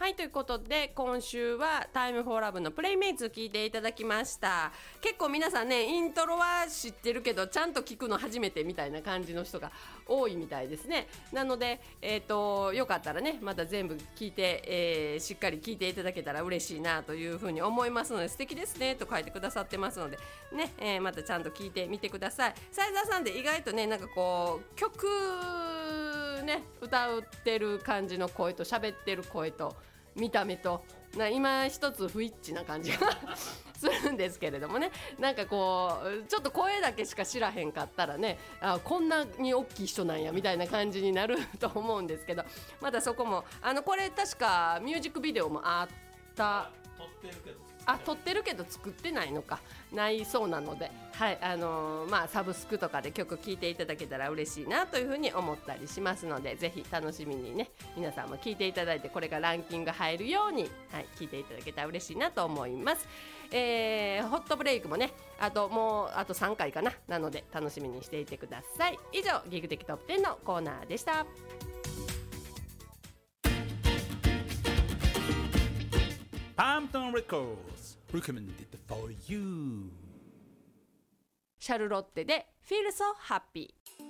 はい、ということで今週はタイムフォーラブのプレイメイツ聞いていただきました。結構皆さんねイントロは知ってるけどちゃんと聞くの初めてみたいな感じの人が多いみたいですね。なので、よかったらねまた全部聞いて、しっかり聞いていただけたら嬉しいなというふうに思いますので、素敵ですねと書いてくださってますのでね、またちゃんと聞いてみてください。サイザーさんで意外とねなんかこう曲ね歌ってる感じの声と喋ってる声と見た目と今一つ不一致な感じがするんですけれどもね、なんかこうちょっと声だけしか知らへんかったらねこんなに大きい人なんやみたいな感じになると思うんですけど、またそこもこれ確かミュージックビデオもあった撮ってるけど作ってないのかないそうなので、はい、サブスクとかで曲聴いていただけたら嬉しいなというふうに思ったりしますので、ぜひ楽しみにね皆さんも聴いていただいてこれがランキング入るように、はい、聴いていただけたら嬉しいなと思います。ホットブレイクもねあと3回かなので楽しみにしていてください。以上ギグ的トップ10のコーナーでした。 Palmton Records recommended for you. シャルロッテで Feel So Happy。